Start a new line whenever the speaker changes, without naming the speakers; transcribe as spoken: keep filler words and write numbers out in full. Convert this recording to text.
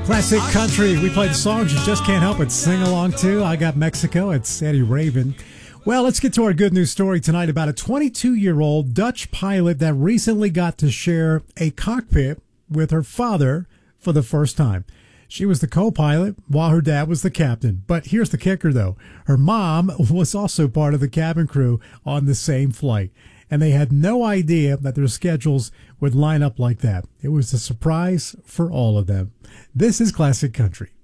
Classic country. We play the songs you just can't help but sing along to. I Got Mexico. It's Eddie Raven. Well, let's get to our good news story tonight about a twenty-two-year-old Dutch pilot that recently got to share a cockpit with her father for the first time. She was the co-pilot while her dad was the captain. But here's the kicker, though. Her mom was also part of the cabin crew on the same flight. And they had no idea that their schedules would line up like that. It was a surprise for all of them. This is Classic Country.